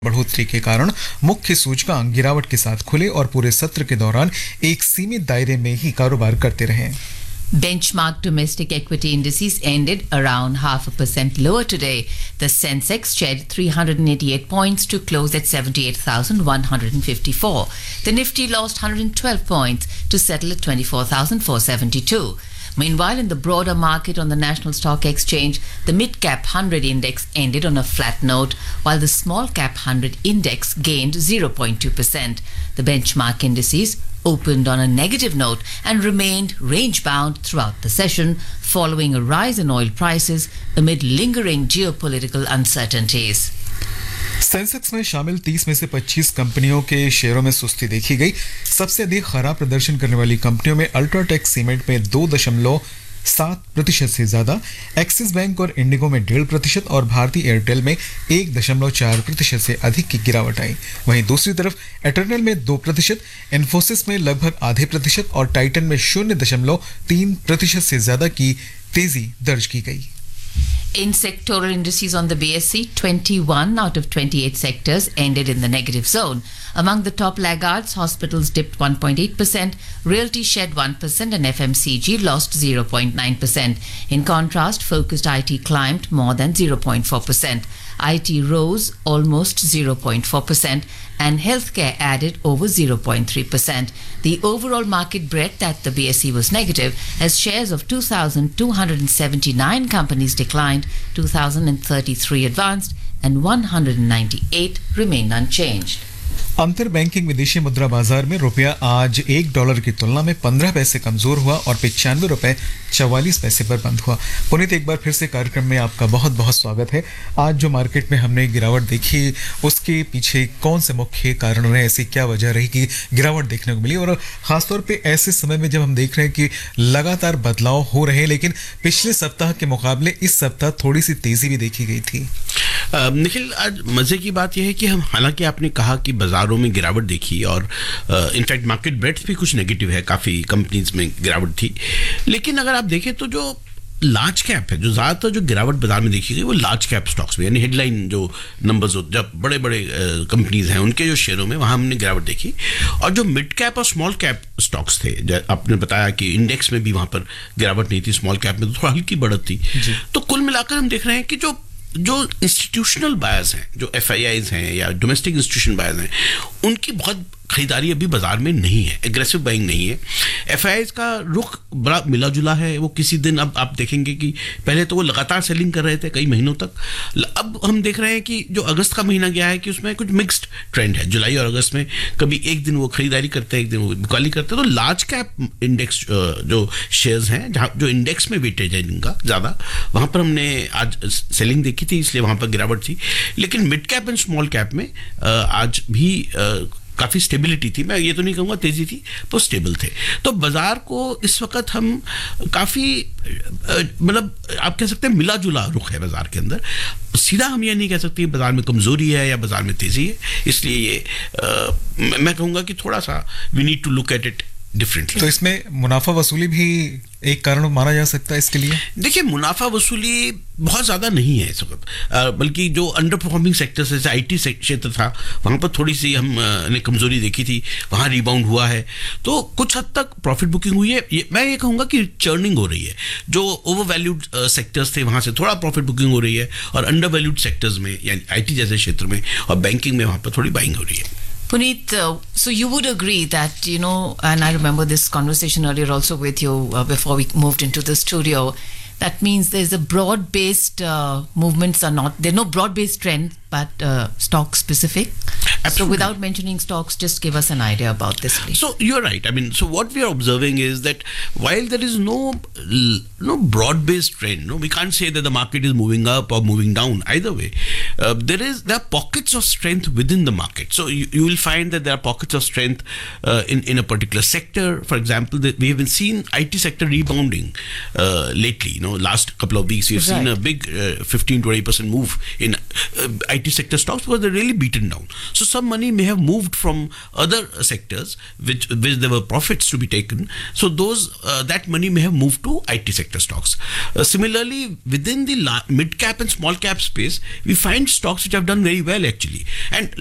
बढ़ोतरी के कारण मुख्य सूचकांक गिरावट के साथ खुले और पूरे सत्र के दौरान एक सीमित दायरे में ही कारोबार करते रहे। Benchmark domestic equity indices ended around 0.5% lower today. The Sensex shed 388 points to close at 78,154. The Nifty lost 112 points to settle at 24,472. Meanwhile, in the broader market on the National Stock Exchange, the mid-cap 100 index ended on a flat note, while the small-cap 100 index gained 0.2%. The benchmark indices opened on a negative note and remained range-bound throughout the session, following a rise in oil prices amid lingering geopolitical uncertainties. Sensex में शामिल 30 में से 25 कंपनियों के शेयरों में सुस्ती देखी गई। सबसे अधिक खराब प्रदर्शन करने वाली कंपनियों में अल्ट्राटेक सीमेंट में 2.7% से ज्यादा, एक्सिस बैंक और इंडिगो में 1.5% और भारतीय एयरटेल में 1.4% से अधिक की गिरावट आई। वहीं दूसरी तरफ एटर्नल में 2%, इन्फोसिस में लगभग 0.5% और टाइटन में 0.3% से ज्यादा की तेजी दर्ज की गई। In sectoral indices on the BSE, 21 out of 28 sectors ended in the negative zone. Among the top laggards, hospitals dipped 1.8%, realty shed 1% and FMCG lost 0.9%. In contrast, focused IT climbed more than 0.4%. IT rose almost 0.4% and healthcare added over 0.3%. The overall market breadth at the BSE was negative as shares of 2,279 companies declined, 2,033 advanced and 198 remained unchanged. अंतर banking विदेशी मुद्रा बाजार में रुपया आज $1 की तुलना में 15 पैसे कमजोर हुआ और ₹95.44 पर बंद हुआ। पुनीत, एक बार फिर से कार्यक्रम में आपका बहुत बहुत स्वागत है। आज जो मार्केट में हमने गिरावट देखी, उसके पीछे कौन से मुख्य कारण रहे, ऐसी क्या वजह रही कि गिरावट देखने को मिली, और खासतौर पे ऐसे समय में जब हम देख रहे हैं कि लगातार बदलाव हो रहे हैं, लेकिन पिछले सप्ताह के मुकाबले इस सप्ताह थोड़ी सी तेजी भी देखी गई थी। निखिल, आज मजे की बात यह है कि हम, हालांकि आपने कहा कि बाजारों में गिरावट देखी और इनफैक्ट मार्केट ब्रेड्थ भी कुछ नेगेटिव है, काफी कंपनीज में गिरावट थी, लेकिन अगर आप देखें तो जो लार्ज कैप है, जो ज्यादातर जो गिरावट बाजार में देखी गई वो लार्ज कैप स्टॉक्स में, यानी हेडलाइन जो नंबर्स हो, जब बड़े बड़े कंपनीज हैं उनके जो शेयरों में, वहां हमने गिरावट देखी। और जो मिड कैप और स्मॉल कैप स्टॉक्स थे, आपने बताया कि इंडेक्स में भी वहां पर गिरावट नहीं थी, स्मॉल कैप में तो थोड़ा हल्की बढ़त थी। तो कुल मिलाकर हम देख रहे हैं कि जो इंस्टीट्यूशनल बायर्स हैं, जो FIIs हैं या डोमेस्टिक इंस्टीट्यूशन बायर्स हैं, उनकी बहुत खरीदारी अभी बाजार में नहीं है, एग्रेसिव बाइंग नहीं है। FIIs का रुख बड़ा मिला जुला है। वो किसी दिन, अब आप देखेंगे कि पहले तो वो लगातार सेलिंग कर रहे थे कई महीनों तक, अब हम देख रहे हैं कि जो अगस्त का महीना गया है कि उसमें कुछ मिक्स्ड ट्रेंड है। जुलाई और अगस्त में कभी एक दिन वो खरीदारी करते हैं, एक दिन वो बिकवाली करते हैं। तो लार्ज कैप इंडेक्स जो शेयर्स हैं, जहाँ जो इंडेक्स में वेटेज है इनका ज़्यादा, वहाँ पर हमने आज सेलिंग देखी थी, इसलिए वहाँ पर गिरावट थी। लेकिन mid cap and small cap में आज भी काफ़ी स्टेबिलिटी थी। मैं ये तो नहीं कहूँगा तेज़ी थी, तो स्टेबल थे। तो बाज़ार को इस वक्त हम काफ़ी मतलब आप कह सकते हैं मिला जुला रुख है बाज़ार के अंदर। सीधा हम ये नहीं कह सकते बाज़ार में कमज़ोरी है या बाज़ार में तेज़ी है। इसलिए ये मैं कहूँगा कि थोड़ा सा we need to look at it differently. तो इसमें मुनाफा वसूली भी एक कारण माना जा सकता है इसके लिए? देखिए, मुनाफा वसूली बहुत ज़्यादा नहीं है इस वक्त, बल्कि जो अंडर परफॉर्मिंग सेक्टर जैसे IT क्षेत्र था, वहाँ पर थोड़ी सी हमने कमज़ोरी देखी थी, वहाँ रिबाउंड हुआ है। तो कुछ हद तक प्रॉफिट बुकिंग हुई है। मैं ये कहूँगा कि चर्निंग हो रही है। जो ओवर वैल्यूड सेक्टर्स थे वहाँ से थोड़ा प्रॉफिट बुकिंग हो रही है, और अंडर वैल्यूड सेक्टर्स में यानी IT जैसे क्षेत्र में और बैंकिंग में वहाँ पर थोड़ी बाइंग हो रही है। Puneet, so you would agree that, and I remember this conversation earlier also with you before we moved into the studio, that means there's a broad-based movements are not, there's no broad-based trend, but stock specific. Absolutely. So without mentioning stocks, just give us an idea about this, please. So you're right. I mean, so what we are observing is that while there is no broad-based trend, we can't say that the market is moving up or moving down either way. There are pockets of strength within the market. So you will find that there are pockets of strength in a particular sector. For example, we have been seen IT sector rebounding lately. Last couple of weeks we've seen a big 15-20% move in IT sector stocks because they're really beaten down. So some money may have moved from other sectors which there were profits to be taken. So those that money may have moved to IT sector stocks. Similarly, within the mid cap and small cap space, we find find stocks which have done very well actually. And